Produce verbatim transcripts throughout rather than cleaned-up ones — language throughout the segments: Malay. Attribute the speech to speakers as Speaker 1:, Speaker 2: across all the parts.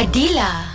Speaker 1: Adila.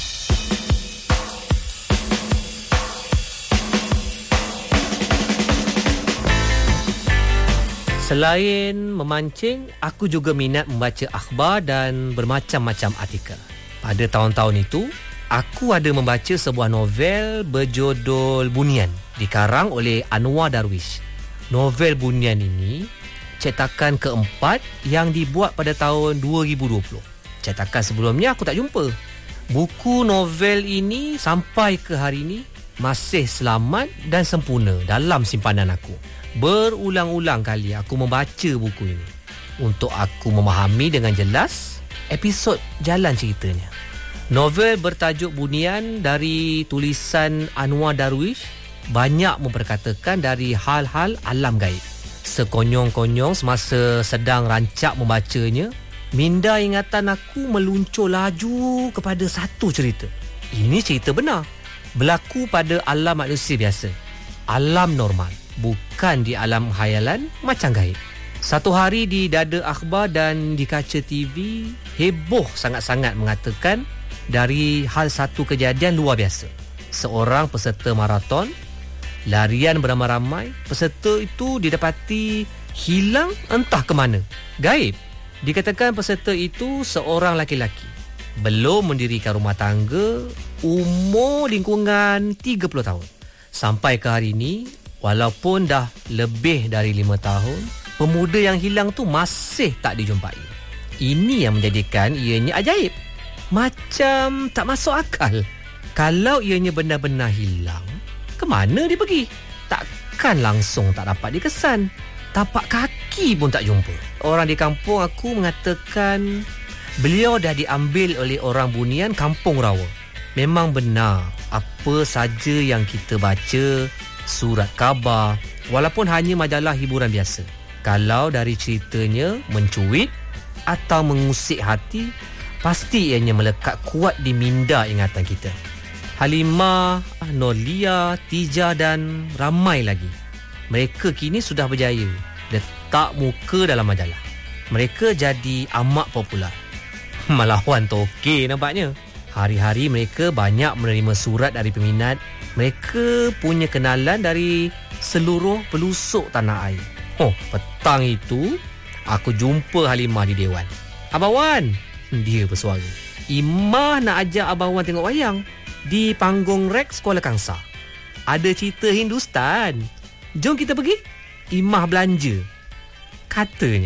Speaker 2: Selain memancing, aku juga minat membaca akhbar dan bermacam-macam artikel. Pada tahun-tahun itu, aku ada membaca sebuah novel berjudul Bunian, dikarang oleh Anwar Darwish. Novel Bunian ini cetakan keempat yang dibuat pada tahun dua ribu dua puluh. Cetakan sebelumnya aku tak jumpa. Buku novel ini sampai ke hari ini masih selamat dan sempurna dalam simpanan aku. Berulang-ulang kali aku membaca buku ini untuk aku memahami dengan jelas episod jalan ceritanya. Novel bertajuk Bunian dari tulisan Anwar Darwish banyak memperkatakan dari hal-hal alam gaib. Sekonyong-konyong semasa sedang rancak membacanya, minda ingatan aku meluncur laju kepada satu cerita. Ini cerita benar, berlaku pada alam manusia biasa, alam normal, bukan di alam khayalan macam gaib. Satu hari di dada akhbar dan di kaca T V, heboh sangat-sangat mengatakan dari hal satu kejadian luar biasa. Seorang peserta maraton larian beramai-ramai, peserta itu didapati hilang entah ke mana, gaib. Dikatakan peserta itu seorang laki-laki, belum mendirikan rumah tangga, umur lingkungan tiga puluh tahun. Sampai ke hari ini, walaupun dah lebih dari lima tahun, pemuda yang hilang tu masih tak dijumpai. Ini yang menjadikan ianya ajaib. Macam tak masuk akal. Kalau ianya benar-benar hilang, ke mana dia pergi? Takkan langsung tak dapat dikesan. Tapak kaki pun tak jumpa. Orang di kampung aku mengatakan beliau dah diambil oleh orang Bunian Kampung Rawa. Memang benar apa saja yang kita baca, surat khabar, walaupun hanya majalah hiburan biasa, kalau dari ceritanya mencuit atau mengusik hati, pasti ianya melekat kuat di minda ingatan kita. Halimah, Nolia, Tija dan ramai lagi. Mereka kini sudah berjaya letak muka dalam majalah. Mereka jadi amat popular. Malawan toke nampaknya. Hari-hari mereka banyak menerima surat dari peminat. Mereka punya kenalan dari seluruh pelosok tanah air. Oh, petang itu aku jumpa Halimah di Dewan. Abang Wan, dia bersuara. Imah nak ajak Abang Wan tengok wayang di panggung rek Sekolah Kangsa. Ada cerita Hindustan. Jom kita pergi. Imah belanja, katanya.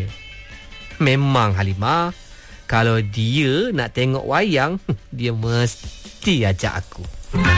Speaker 2: Memang Halimah, kalau dia nak tengok wayang, dia mesti ajak aku.